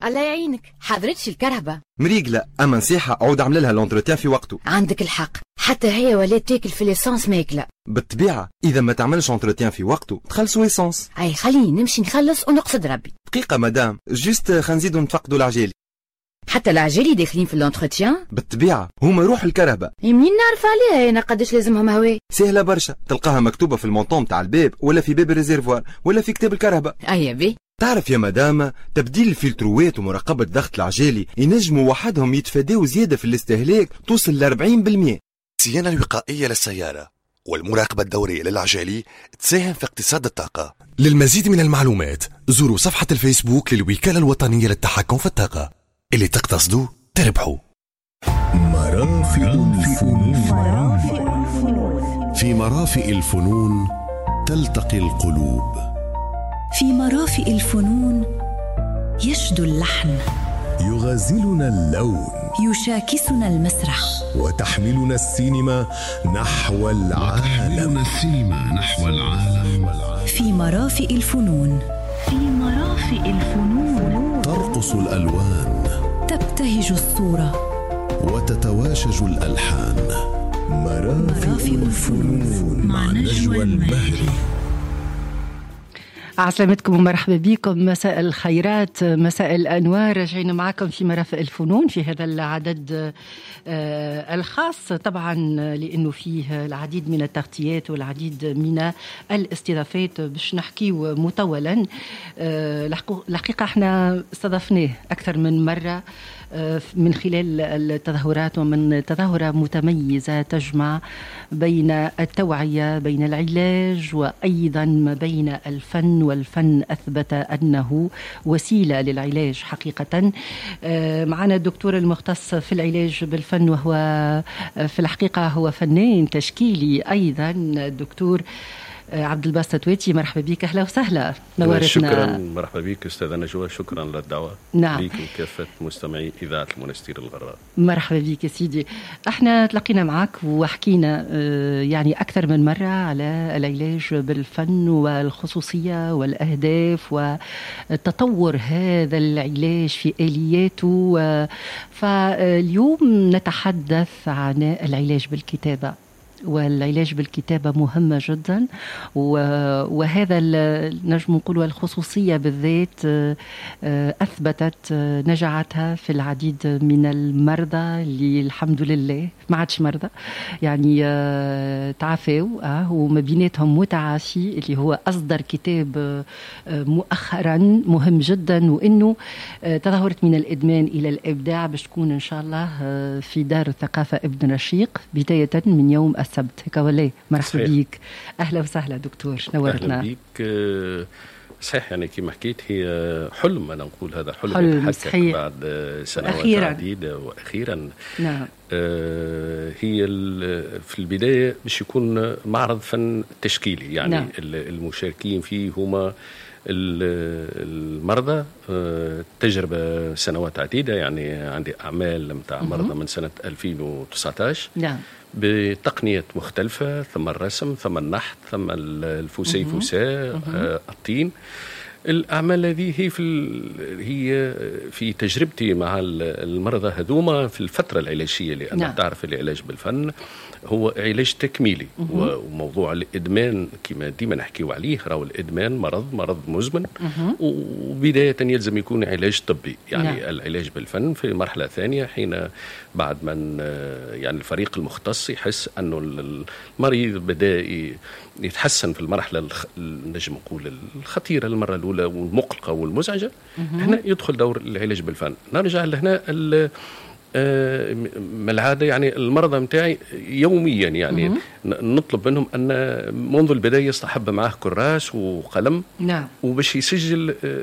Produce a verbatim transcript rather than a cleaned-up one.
الله يعينك، حضرتش الكرهبة مريقلة، اما نصيحة عود عمل لها لونتروتيان في وقته. عندك الحق، حتى هي ولات تاكل في ليسانس ماكلة. بالطبيعة اذا ما تعملش لونتروتيان في وقته تخلصوا ليسانس. اي خليني نمشي نخلص ونقصد ربي. دقيقة مدام، جوست خنزيدو نتفقدوا العجالي. حتى العجالي داخلين في اللونتروتيان؟ بالطبيعة هما روح الكرهبة. يمين نعرف عليها انا قداش لازمهم هواء. سهلة برشا، تلقاها مكتوبة في المونطون تاع الباب ولا في باب الريزيرفوار ولا في كتاب الكرهبة. ايا بي. تعرف يا مدام، تبديل الفلتروات ومراقبة ضغط العجالي ينجموا وحدهم يتفادوا زيادة في الاستهلاك توصل ل أربعين بالمئة. الصيانة الوقائية للسيارة والمراقبة الدورية للعجالي تساهم في اقتصاد الطاقة. للمزيد من المعلومات زوروا صفحة الفيسبوك للوكالة الوطنية للتحكم في الطاقة. اللي تقتصدوا تربحوا. مرافئ الفنون. في مرافئ الفنون تلتقي القلوب. في مرافئ الفنون يشدو اللحن، يغازلنا اللون، يشاكسنا المسرح، وتحملنا السينما نحو العالم. السينما نحو العالم. في مرافئ الفنون. في مرافئ الفنون ترقص الألوان، تبتهج الصورة، وتتواشج الألحان. مرافئ الفنون مع نجوى البهري. عسلامتكم ومرحبا بكم، مساء الخيرات، مساء الأنوار. رجعنا معكم في مرافئ الفنون في هذا العدد الخاص طبعا، لأنه فيه العديد من التغطيات والعديد من الاستضافات باش نحكيو مطولا. الحقيقة احنا استضفناه أكثر من مرة من خلال التظاهرات، ومن تظاهرة متميزة تجمع بين التوعية، بين العلاج، وأيضا ما بين الفن، والفن أثبت أنه وسيلة للعلاج حقيقة. معنا الدكتور المختص في العلاج بالفن، وهو في الحقيقة هو فنان تشكيلي أيضا، الدكتور عبد الباسط تويتي. مرحبا بك، أهلا وسهلا، نورتنا. شكرا، مرحبا بك أستاذة نجوى، شكرا للدعوة. نعم. ليك وكافة مستمعي إذاعة المنستير الغراء. مرحبا بك يا سيدي. احنا تلقينا معك وحكينا يعني أكثر من مرة على العلاج بالفن والخصوصية والأهداف وتطور هذا العلاج في آلياته، فاليوم نتحدث عن العلاج بالكتابة. والعلاج بالكتابة مهمة جدا، وهذا نجم نقول الخصوصية بالذات أثبتت نجاعتها في العديد من المرضى اللي الحمد لله ما عادش مرضى، يعني تعافوا، وما بيناتهم متعافي اللي هو أصدر كتاب مؤخرا مهم جدا، وإنه تظاهرة من الإدمان إلى الإبداع باش تكون إن شاء الله في دار الثقافة ابن رشيق بداية من يوم السبت. هيك ولا؟ مرحبا بيك، اهلا وسهلا دكتور، نورتنا. اهلا بيك. صحيح، يعني كما حكيت هي حلم، انا نقول هذا حلم, حلم يتحقق بعد سنوات أخيراً. عديده واخيرا. نعم. آه هي في البدايه باش يكون معرض فن تشكيلي، يعني نعم. المشاركين فيه هما المرضى، تجربة سنوات عديدة، يعني عندي أعمال متاع مرضى من سنة ألفين وتسعة عشر. نعم. بتقنيات مختلفة، ثم الرسم، ثم النحت، ثم الفوسي فوساء، الطين. الأعمال هذه هي في هي في تجربتي مع المرضى هذوما في الفترة العلاجية، لأن نعم. تعرف العلاج بالفن هو علاج تكميلي، وموضوع الإدمان كما ديما نحكيو عليه، راهو الإدمان مرض مرض مزمن، وبداية يلزم يكون علاج طبي، يعني نعم. العلاج بالفن في مرحلة ثانية، حين بعد من يعني الفريق المختص يحس أنه المريض بدأ يتحسن في المرحلة نجم نقول الخطيرة، المرة الأولى والمقلقة والمزعجة، هنا يدخل دور العلاج بالفن. نرجع لهنا من العادة، يعني المرضى متاعي يوميا يعني مم. نطلب منهم أن منذ البداية يصطحب معه كراس وقلم، نعم. وباش يسجل